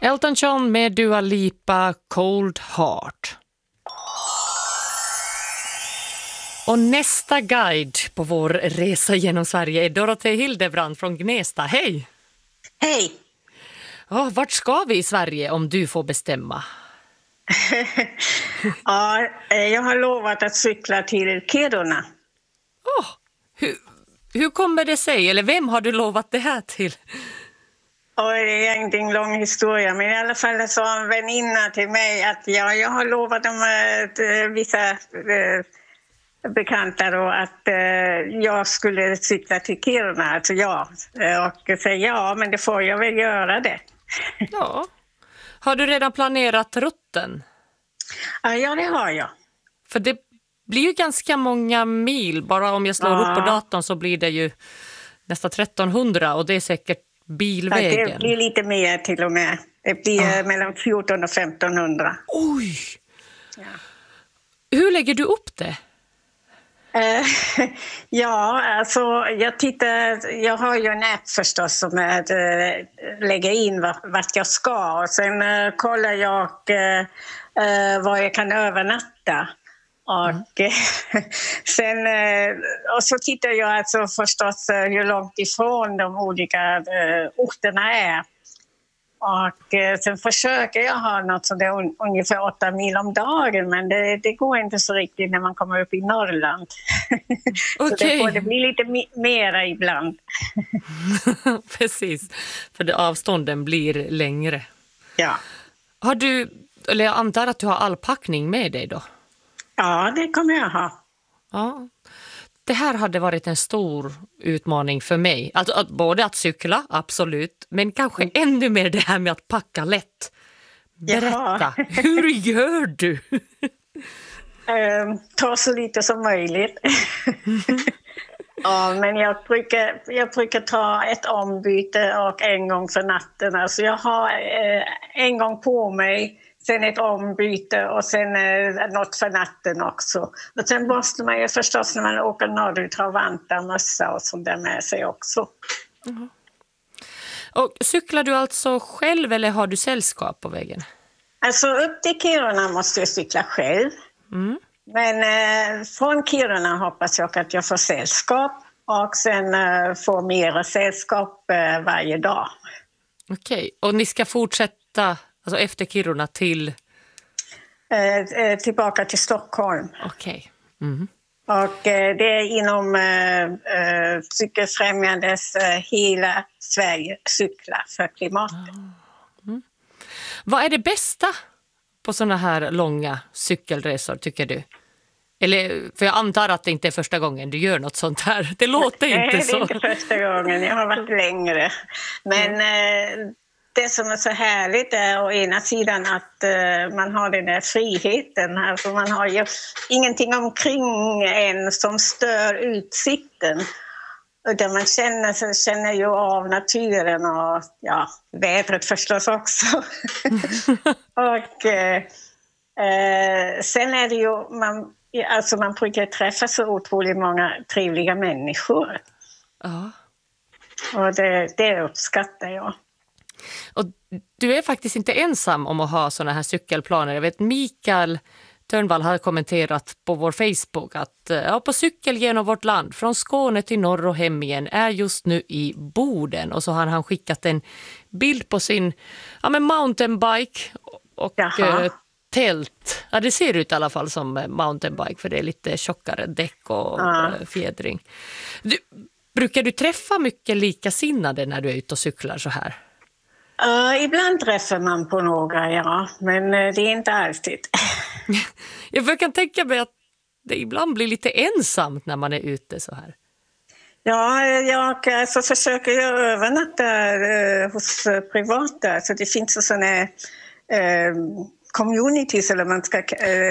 Elton John med Dua Lipa, Cold Heart. Och nästa guide på vår resa genom Sverige är Dorothée Hildebrand från Gnesta. Hej! Hej! Vart ska vi i Sverige om du får bestämma? Ja, jag har lovat att cykla till Kiruna. Hur kommer det sig? Eller vem har du lovat det här till? Och det är inte en lång historia, men i alla fall sa en väninna till mig att jag har lovat dem vissa bekanta då att jag skulle cykla till Kiruna, alltså jag. Och säga ja, men det får jag väl göra det. Ja. Har du redan planerat rutten? Ja, det har jag. För det blir ju ganska många mil. Bara om jag slår upp på datorn så blir det ju nästan 1300 och det är säkert bilvägen. Det blir lite mer till och med. Det blir mellan 1400 och 1500. Oj! Ja. Hur lägger du upp det? Ja, alltså jag har ju en app förstås som lägger in vart jag ska och sen kollar jag var jag kan övernatta. Och sen och så tittar jag alltså förstås hur långt ifrån de olika orterna är. Och sen försöker jag ha något som det är ungefär 8 mil om dagen, men det går inte så riktigt när man kommer upp i Norrland. Okay. Så det blir lite mera ibland. Precis, för avstånden blir längre. Ja. Har du, eller jag antar att du har all packning med dig då? Ja, det kommer jag ha. Ja. Det här hade varit en stor utmaning för mig. Alltså både att cykla, absolut, men kanske ännu mer det här med att packa lätt. Berätta, hur gör du? Ta så lite som möjligt. Ja, men jag brukar ta ett ombyte och en gång för natten. Alltså jag har en gång på mig, sen ett ombyte och sen något för natten också. Och sen måste man ju förstås när man åker norrut ha vantar, mössa och sånt där med sig också. Mm. Och cyklar du alltså själv eller har du sällskap på vägen? Alltså upp till Kiruna måste jag cykla själv. Mm. Men från Kiruna hoppas jag att jag får sällskap och sen får mera sällskap varje dag. Okej, och ni ska fortsätta alltså efter Kiruna till? Tillbaka till Stockholm. Okej. Mm. Och det är inom Cykelfrämjandes hela Sverige cykla för klimatet. Mm. Vad är det bästa på såna här långa cykelresor tycker du? Eller, för jag antar att det inte är första gången du gör något sånt här. Det låter inte så. Nej, det är inte första gången. Jag har varit längre. Men det som är så härligt är å ena sidan att man har den där friheten. Alltså man har ju ingenting omkring en som stör utsikten. Utan man känner ju av naturen och vädret förstås också. Och sen är det ju, man brukar träffa så otroligt många trevliga människor. Ja. Och det uppskattar jag. Och du är faktiskt inte ensam om att ha såna här cykelplaner. Jag vet Mikael Törnvall har kommenterat på vår Facebook att på cykel genom vårt land från Skåne till norr och hem igen är just nu i Boden. Och så har han skickat en bild på sin mountainbike och tält. Ja, det ser ut i alla fall som mountainbike för det är lite tjockare däck och fjädring. Brukar du träffa mycket likasinnade när du är ute och cyklar så här? Ibland träffar man på några, men det är inte alltid. Jag kan tänka mig att det ibland blir lite ensamt när man är ute så här. Ja, jag försöker övernatta hos privata. Så det finns sådana communities eller man ska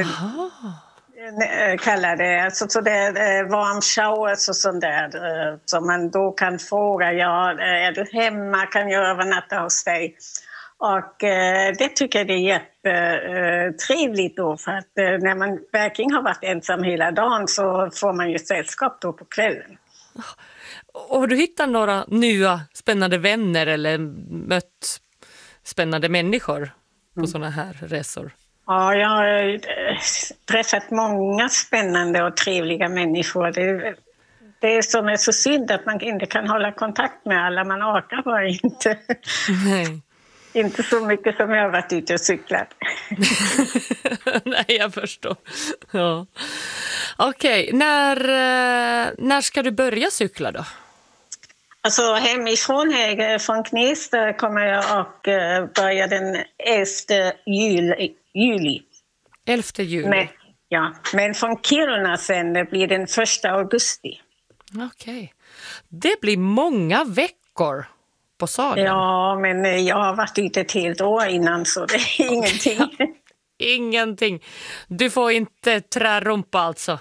kalla det. Alltså så det är warm showers och sånt där. Så man då kan fråga, är du hemma, kan jag övernatta hos dig? Och det tycker jag det är jättetrevligt då, för att när man verkligen har varit ensam hela dagen så får man ju sällskap då på kvällen. Och har du hittat några nya spännande vänner eller mött spännande människor på såna här resor. Ja, jag har träffat många spännande och trevliga människor. Det som är så synd att man inte kan hålla kontakt med alla. Man orkar bara inte. Nej. Inte så mycket som jag har varit ute och cyklat. Nej, jag förstår. Ja. Okej, när ska du börja cykla då? Alltså hemifrån här, från Knästa kommer jag att börja den 11 juli. 11 juli? Men från Kiruna sen det blir den 1 augusti. Okej. Det blir många veckor på sagan. Ja, men jag har varit ute ett helt år innan så det är ingenting. Ingenting. Du får inte trärumpa alltså?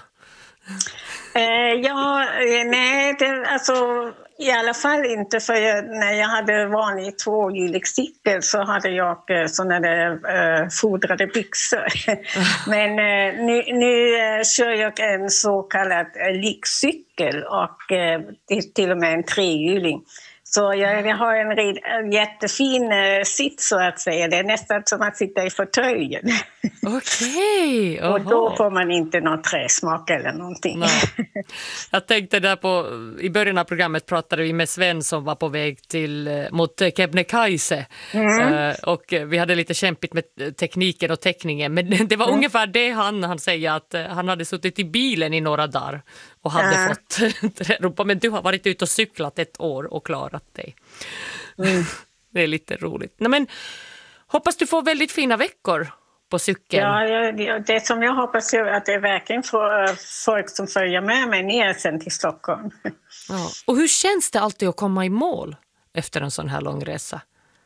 I alla fall inte för när jag hade vanlig tvåhjulig cykel så hade jag sådana där fodrade byxor. Men nu kör jag en så kallad likcykel och till och med en trehjuling. Så jag har en jättefin sitt så att säga. Det är nästan som att sitta i fåtöljen. Okej. Och då får man inte någon träsmak eller någonting. Nej. Jag tänkte där i början av programmet pratade vi med Sven som var på väg mot Kebnekaise. Och vi hade lite kämpigt med tekniken och teckningen. Men det var ungefär det han säger att han hade suttit i bilen i några dagar och hade fått trärumpa. Men du har varit ute och cyklat ett år och klarat dig. Det är lite roligt. Nej, men hoppas du får väldigt fina veckor på cykeln. Ja, det som jag hoppas är att det är verkligen får folk som följer med mig ner sen till Stockholm. Ja. Och hur känns det alltid att komma i mål efter en sån här lång resa?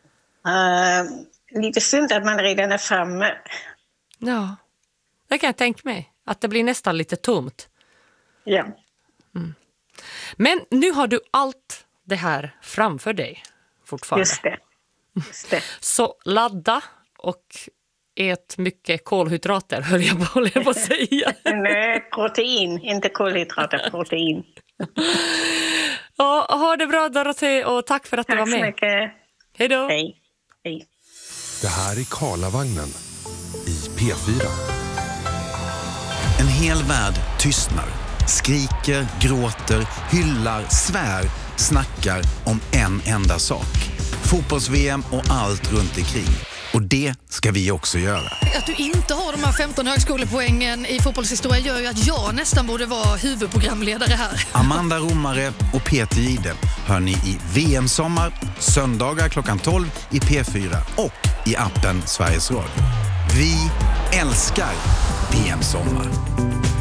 Lite synd att man redan är framme. Ja, det kan jag tänka mig. Att det blir nästan lite tomt. Ja. Men nu har du allt det här framför dig fortfarande. Just det. Så ladda och ät mycket kolhydrater, höll jag på att säga. Nej, protein, inte kolhydrater, protein. Ja, ha det bra Dorothée och tack för att du var med. Tack så mycket. Hej då. Hej. Det här är Karlavagnen i P4. En hel värld tystnar, skriker, gråter, hyllar, svär, snackar om en enda sak. Fotbolls-VM och allt runt omkring. Och det ska vi också göra. Att du inte har de här 15 högskolepoängen i fotbollshistoria gör ju att jag nästan borde vara huvudprogramledare här. Amanda Romare och Peter Jihde hör ni i VM-sommar, söndagar klockan 12 i P4 och i appen Sveriges Radio. Vi älskar VM-sommar.